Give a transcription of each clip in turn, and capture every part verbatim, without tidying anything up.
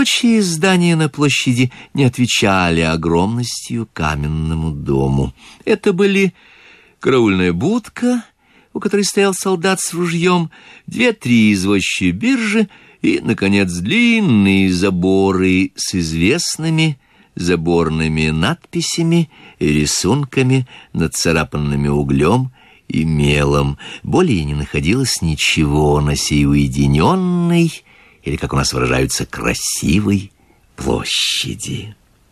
Прочие здания на площади не отвечали огромностью каменному дому. Это были караульная будка, у которой стоял солдат с ружьем, две-три извозчие биржи и, наконец, длинные заборы с известными заборными надписями и рисунками, нацарапанными углем и мелом. Более не находилось ничего на сей уединенной, или, как у нас выражаются, красивой площади.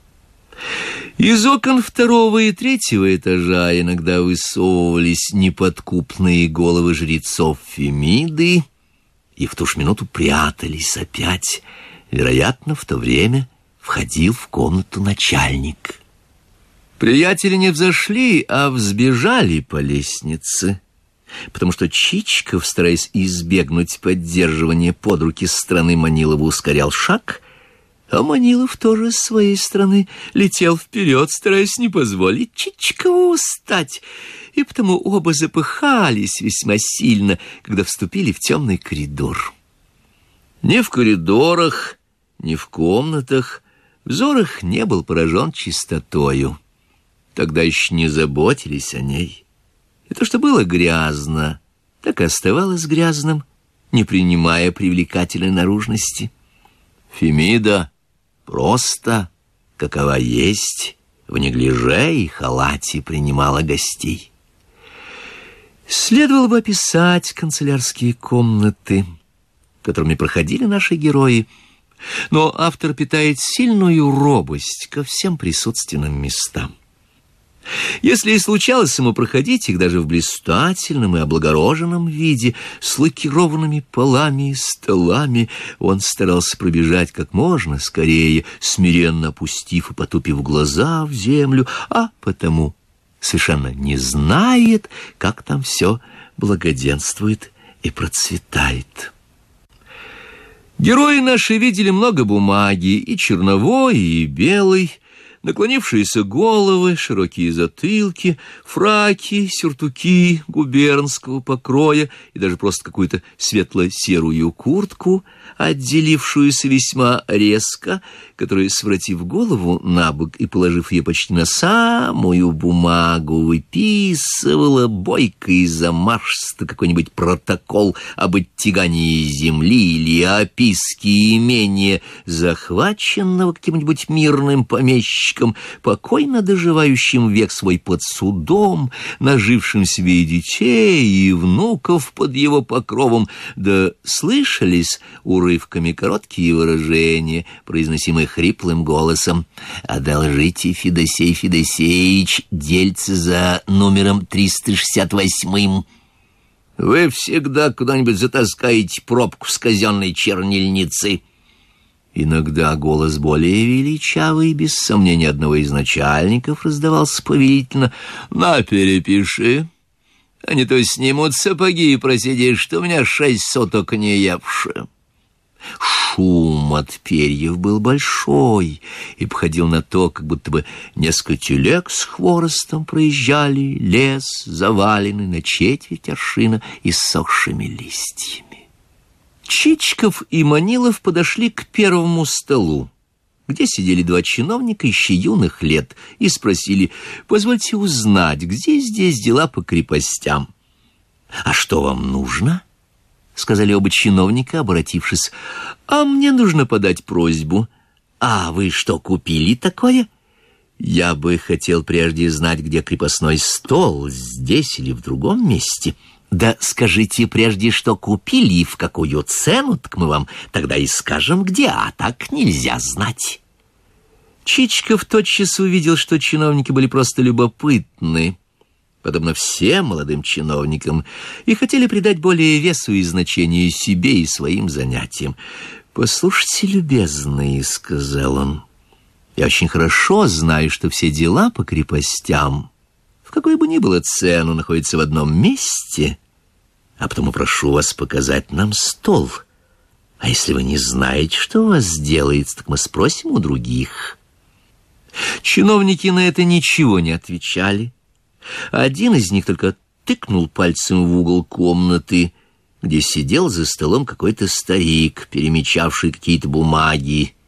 Из окон второго и третьего этажа иногда высовывались неподкупные головы жрецов Фемиды и в ту же минуту прятались опять. Вероятно, в то время входил в комнату начальник. Приятели не взошли, а взбежали по лестнице, потому что Чичиков, стараясь избегнуть поддерживания под руки со стороны Манилова, ускорял шаг, а Манилов тоже с своей стороны летел вперед, стараясь не позволить Чичикову устать, и потому оба запыхались весьма сильно, когда вступили в темный коридор. Ни в коридорах, ни в комнатах взор их не был поражен чистотою. Тогда еще не заботились о ней. И то, что было грязно, так и оставалось грязным, не принимая привлекательной наружности. Фемида просто, какова есть, в неглиже и халате принимала гостей. Следовало бы описать канцелярские комнаты, которыми проходили наши герои, но автор питает сильную робость ко всем присутственным местам. Если и случалось ему проходить их даже в блистательном и облагороженном виде, с лакированными полами и столами, он старался пробежать как можно скорее, смиренно опустив и потупив глаза в землю, а потому совершенно не знает, как там все благоденствует и процветает. Герои наши видели много бумаги, и черновой, и белой, наклонившиеся головы, широкие затылки, фраки, сюртуки губернского покроя и даже просто какую-то светло-серую куртку, отделившуюся весьма резко, которая, своротив голову набок и положив ее почти на самую бумагу, выписывала бойко и замашисто какой-нибудь протокол об оттягании земли или описке имения, захваченного каким-нибудь мирным помещиком, покойно доживающим век свой под судом, нажившим себе и детей, и внуков под его покровом, да слышались урывками короткие выражения, произносимые хриплым голосом: «Одолжите, Федосей Федосеевич, дельце за номером триста шестьдесят восьмым. Вы всегда куда-нибудь затаскаете пробку с казенной чернильницы». Иногда голос более величавый, без сомнения одного из начальников, раздавался повелительно: «На, перепиши, а не то снимут сапоги и просидишь, что у меня шесть соток не явши». Шум от перьев был большой и походил на то, как будто бы несколько телег с хворостом проезжали лес, заваленный на четверть аршина иссохшими листьями. Чичиков и Манилов подошли к первому столу, где сидели два чиновника еще юных лет, и спросили: «Позвольте узнать, где здесь дела по крепостям?» «А что вам нужно?» — сказали оба чиновника, обратившись. «А мне нужно подать просьбу». «А вы что, купили такое?» «Я бы хотел прежде знать, где крепостной стол, здесь или в другом месте». «Да скажите прежде, что купили и в какую цену, так мы вам тогда и скажем, где, а так нельзя знать». Чичиков тотчас увидел, что чиновники были просто любопытны, подобно всем молодым чиновникам, и хотели придать более весу и значение себе и своим занятиям. «Послушайте, любезные, — сказал он, — я очень хорошо знаю, что все дела по крепостям, в какой бы ни было цену, находятся в одном месте, а потому прошу вас показать нам стол. А если вы не знаете, что у вас делается, так мы спросим у других». Чиновники на это ничего не отвечали. Один из них только тыкнул пальцем в угол комнаты, где сидел за столом какой-то старик, перемечавший какие-то бумаги,